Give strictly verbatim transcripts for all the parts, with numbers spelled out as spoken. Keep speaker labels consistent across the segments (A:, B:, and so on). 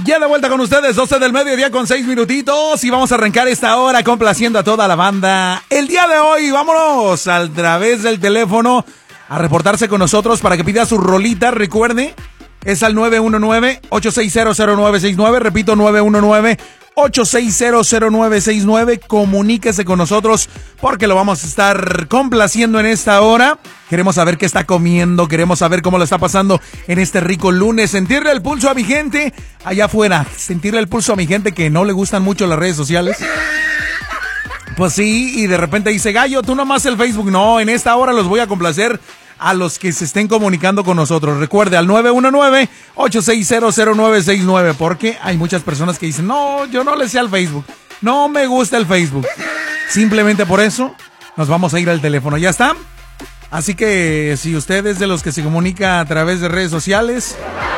A: Ya de vuelta con ustedes, doce del mediodía con seis minutitos y vamos a arrancar esta hora complaciendo a toda la banda. El día de hoy, vámonos a través del teléfono a reportarse con nosotros para que pida su rolita. Recuerde, es al nueve uno nueve, ocho seis cero, cero nueve seis nueve, repito, nueve uno nueve, ocho seis cero, cero nueve seis nueve. Comuníquese con nosotros porque lo vamos a estar complaciendo en esta hora. Queremos saber qué está comiendo, queremos saber cómo lo está pasando en este rico lunes. Sentirle el pulso a mi gente allá afuera, sentirle el pulso a mi gente que no le gustan mucho las redes sociales. Pues sí, y de repente dice, Gallo, tú nomás el Facebook. No, en esta hora los voy a complacer a los que se estén comunicando con nosotros. Recuerde, al nueve uno nueve, ocho seis cero, cero nueve seis nueve, porque hay muchas personas que dicen, no, yo no le sé al Facebook, no me gusta el Facebook. Simplemente por eso nos vamos a ir al teléfono, ¿ya está? Así que si usted es de los que se comunica a través de redes sociales,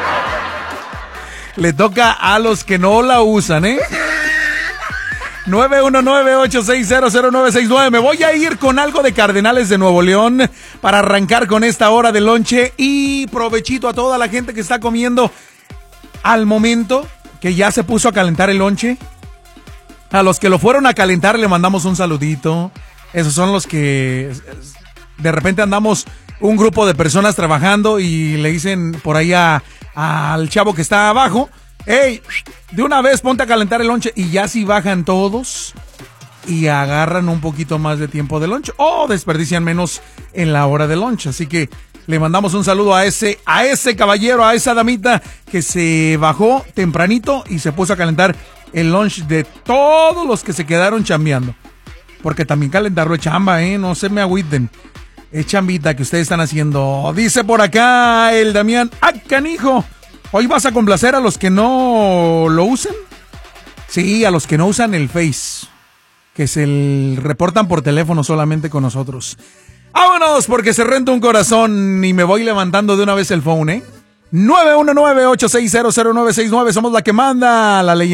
A: le toca a los que no la usan, ¿eh? nueve uno nueve, ocho seis cero, cero nueve seis nueve. Me voy a ir con algo de Cardenales de Nuevo León para arrancar con esta hora de lonche. Y provechito a toda la gente que está comiendo al momento, que ya se puso a calentar el lonche. A los que lo fueron a calentar le mandamos un saludito. Esos son los que de repente andamos un grupo de personas trabajando y le dicen por ahí a, al chavo que está abajo, hey, de una vez ponte a calentar el lonche. Y ya si bajan todos y agarran un poquito más de tiempo de lonche o desperdician menos en la hora de lonche. Así que le mandamos un saludo a ese, a ese caballero, a esa damita que se bajó tempranito y se puso a calentar el lunch de todos los que se quedaron chambeando. Porque también calentarlo es chamba, ¿eh? No se me agüiten. Es chambita que ustedes están haciendo. Dice por acá el Damián, ¡ah, canijo! ¿Hoy vas a complacer a los que no lo usen? Sí, a los que no usan el Face, que se el reportan por teléfono solamente con nosotros. ¡Vámonos! Porque se renta un corazón y me voy levantando de una vez el phone, ¿eh? nueve uno nueve, ocho seis cero, cero nueve seis nueve. Somos la que manda, la leyenda.